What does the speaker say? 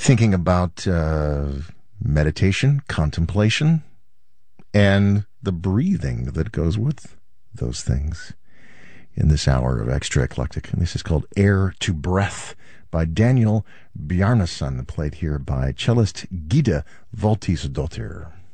thinking about meditation, contemplation, and the breathing that goes with those things in this hour of Extra Eclectic. And this is called Air to Breath by Daniel Bjarnason, played here by cellist Gita Voltisdottir.